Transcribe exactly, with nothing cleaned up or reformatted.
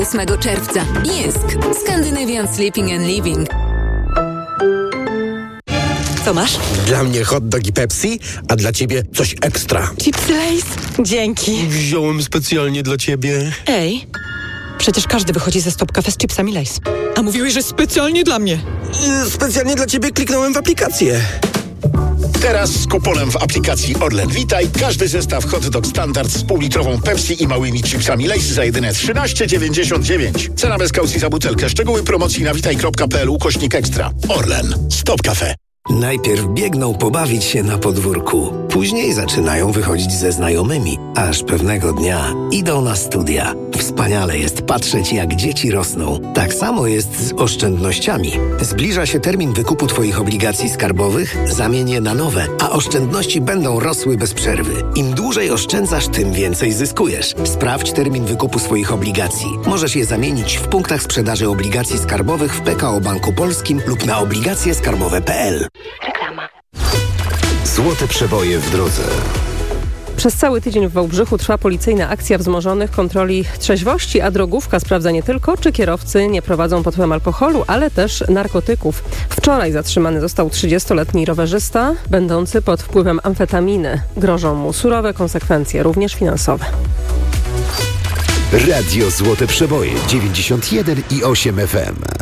ósmego czerwca. Jysk. Scandinavian Sleeping and Living. Co masz? Dla mnie hot dog i Pepsi, a dla ciebie coś ekstra. Chipsy Lay's? Dzięki. Wziąłem specjalnie dla ciebie. Ej, przecież każdy wychodzi ze Stop Cafe z chipsami Lay's. A mówiłeś, że specjalnie dla mnie. Specjalnie dla ciebie kliknąłem w aplikację. Teraz z kuponem w aplikacji Orlen Witaj każdy zestaw hot dog standard z półlitrową Pepsi i małymi chipsami Lay's za jedyne trzynaście dziewięćdziesiąt dziewięć. Cena bez kaucji za butelkę. Szczegóły promocji na witaj kropka p l ukośnik ekstra. Orlen. Stop Cafe. Najpierw biegną pobawić się na podwórku, później zaczynają wychodzić ze znajomymi, aż pewnego dnia idą na studia. Wspaniale jest patrzeć, jak dzieci rosną. Tak samo jest z oszczędnościami. Zbliża się termin wykupu Twoich obligacji skarbowych, zamień je na nowe, a oszczędności będą rosły bez przerwy. Im dłużej oszczędzasz, tym więcej zyskujesz. Sprawdź termin wykupu swoich obligacji. Możesz je zamienić w punktach sprzedaży obligacji skarbowych w P K O Banku Polskim lub na obligacje skarbowe kropka p l. Reklama. Złote przeboje w drodze. Przez cały tydzień w Wałbrzychu trwa policyjna akcja wzmożonych kontroli trzeźwości, a drogówka sprawdza nie tylko, czy kierowcy nie prowadzą pod wpływem alkoholu, ale też narkotyków. Wczoraj zatrzymany został trzydziestoletni rowerzysta, będący pod wpływem amfetaminy. Grożą mu surowe konsekwencje, również finansowe. Radio Złote Przeboje dziewięćdziesiąt jeden i osiem F M.